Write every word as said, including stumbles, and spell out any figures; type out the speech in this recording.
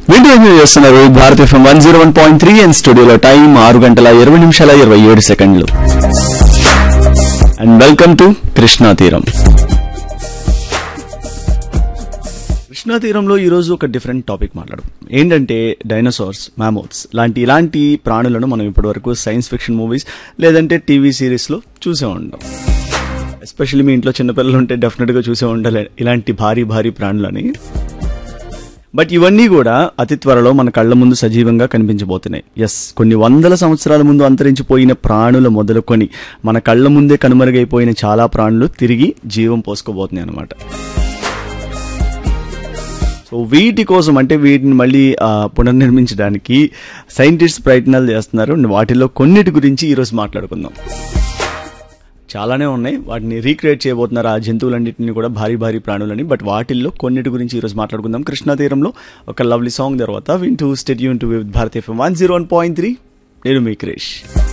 Video enjoy చేస్తున్నారు Bharat FM one zero one point three and స్టూడియోలో time ఆరు గంటల ఇరవై నిమిషాల ఇరవై ఏడు సెకండ్లు. అండ్ వెల్కమ్ టు కృష్ణా తీరం. కృష్ణా తీరంలో ఈరోజు ఒక డిఫరెంట్ టాపిక్ మాట్లాడడం ఏంటంటే డైనోసార్స్, మ్యామోత్స్ లాంటి ఇలాంటి ప్రాణులను మనం ఇప్పటివరకు సైన్స్ ఫిక్షన్ మూవీస్ లేదంటే టీవీ సిరీస్లో చూసే ఉంటాం. ఎస్పెషల్లీ మీ ఇంట్లో చిన్నపిల్లలు ఉంటే డెఫినెట్గా చూసే ఉండాలి ఇలాంటి భారీ భారీ ప్రాణులని. బట్ ఇవన్నీ కూడా అతి త్వరలో మన కళ్ళ ముందు సజీవంగా కనిపించబోతున్నాయి. ఎస్, కొన్ని వందల సంవత్సరాల ముందు అంతరించిపోయిన ప్రాణుల మొదలుకొని మన కళ్ళ ముందే కనుమరుగైపోయిన చాలా ప్రాణులు తిరిగి జీవం పోసుకోబోతున్నాయి అన్నమాట. సో వీటి కోసం అంటే వీటిని మళ్ళీ పునర్నిర్మించడానికి సైంటిస్ట్ ప్రయత్నాలు చేస్తున్నారు. వాటిలో కొన్నిటి గురించి ఈరోజు మాట్లాడుకుందాం. చాలానే ఉన్నాయి, వాటిని రీక్రియేట్ చేయబోతున్నారు ఆ జంతువులన్నింటినీ కూడా, భారీ భారీ ప్రాణులని. బట్ వాటిల్లో కొన్నిటి గురించి ఈరోజు మాట్లాడుకుందాం కృష్ణా తీరంలో ఒక లవ్లీ సాంగ్ తర్వాత. వింటూ state Yoon to with Bharat FM one zero one point three. నేను మీ క్రిష్.